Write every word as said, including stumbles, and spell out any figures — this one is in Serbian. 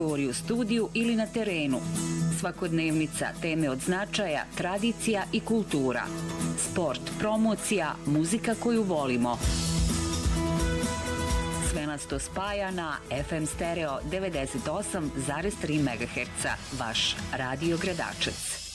Govori u studiju ili na terenu. Svakodnevnica, teme od značaja, tradicija i kultura. Sport, promocija, muzika koju volimo. Sve nas to spaja na F M Stereo devedeset osam zarez tri megaherca. Vaš Radio Gradačec.